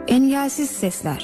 Engelsiz Sesler.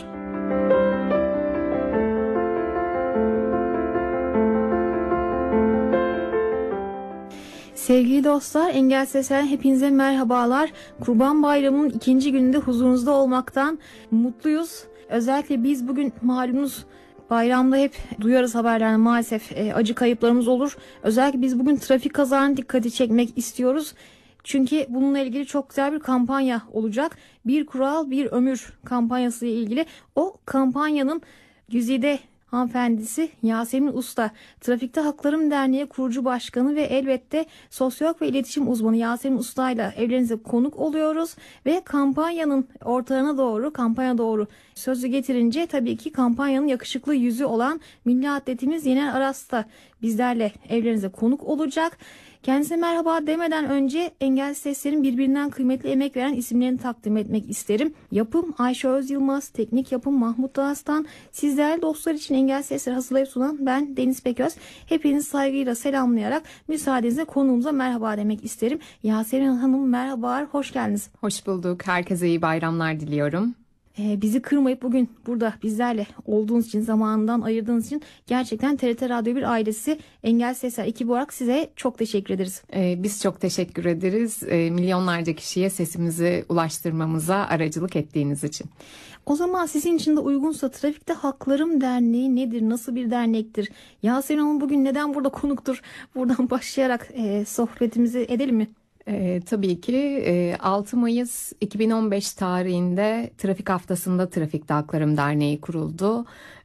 Sevgili dostlar, Engelsiz Sesler'den hepinize merhabalar. Kurban Bayramı'nın ikinci gününde huzurunuzda olmaktan mutluyuz. Özellikle biz bugün malumunuz bayramda hep duyarız haberlerden, maalesef acı kayıplarımız olur. Özellikle biz bugün trafik kazalarına dikkati çekmek istiyoruz. Çünkü bununla ilgili çok güzel bir kampanya olacak. Bir kural bir ömür kampanyası ile ilgili. O kampanyanın güzide hanımefendisi Yasemin Usta, Trafikte Haklarım Derneği kurucu başkanı ve elbette sosyolog ve iletişim uzmanı Yasemin Usta ile evlerinize konuk oluyoruz. Ve kampanyanın ortalarına doğru, kampanya doğru sözü getirince tabii ki kampanyanın yakışıklı yüzü olan milli atletimiz Yener Aras da bizlerle evlerinize konuk olacak. Kendisine merhaba demeden önce Engelsiz Sesler'in birbirinden kıymetli emek veren isimlerini takdim etmek isterim. Yapım Ayşe Öz Yılmaz, teknik yapım Mahmut Dağıstan, sizler dostlar için Engelsiz Sesleri hazırlayıp sunan ben Deniz Peköz. Hepinizi saygıyla selamlayarak müsaadenizle konuğumuza merhaba demek isterim. Yasemin Hanım merhabalar, hoş geldiniz. Hoş bulduk, herkese iyi bayramlar diliyorum. Bizi kırmayıp bugün burada bizlerle olduğunuz için, zamanından ayırdığınız için gerçekten TRT Radyo 1 ailesi Engelsiz Sesler ekibi olarak size çok teşekkür ederiz. Biz çok teşekkür ederiz. Milyonlarca kişiye sesimizi ulaştırmamıza aracılık ettiğiniz için. O zaman sizin için de uygunsa Trafikte Haklarım Derneği nedir? Nasıl bir dernektir? Yasemin Hanım bugün neden burada konuktur? Buradan başlayarak sohbetimizi edelim mi? Tabii ki 6 Mayıs 2015 tarihinde Trafik Haftası'nda Trafikte Haklarım Derneği kuruldu.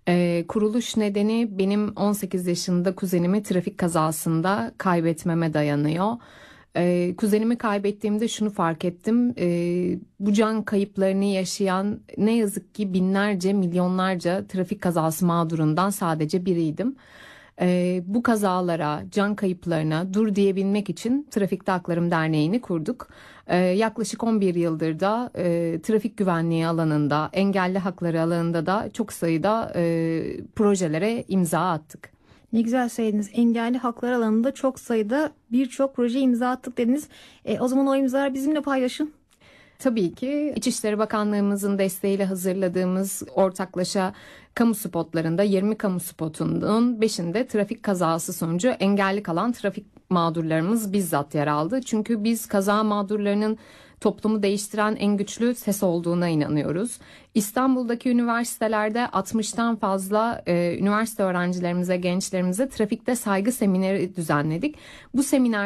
Kuruluş nedeni benim 18 yaşında kuzenimi trafik kazasında kaybetmeme dayanıyor. Kuzenimi kaybettiğimde şunu fark ettim. Bu can kayıplarını yaşayan ne yazık ki binlerce, milyonlarca trafik kazası mağdurundan sadece biriydim. Bu kazalara, can kayıplarına dur diyebilmek için Trafikte Haklarım Derneği'ni kurduk. Yaklaşık 11 yıldır da trafik güvenliği alanında, engelli hakları alanında da çok sayıda projelere imza attık. Ne güzel söylediniz. Engelli haklar alanında çok sayıda birçok proje imza attık dediniz. O zaman o imzaları bizimle paylaşın. Tabii ki İçişleri Bakanlığımızın desteğiyle hazırladığımız ortaklaşa kamu spotlarında 20 kamu spotunun 5'inde trafik kazası sonucu engelli kalan trafik mağdurlarımız bizzat yer aldı. Çünkü biz kaza mağdurlarının toplumu değiştiren en güçlü ses olduğuna inanıyoruz. İstanbul'daki üniversitelerde 60'tan fazla üniversite öğrencilerimize, gençlerimize trafikte saygı semineri düzenledik. Bu seminer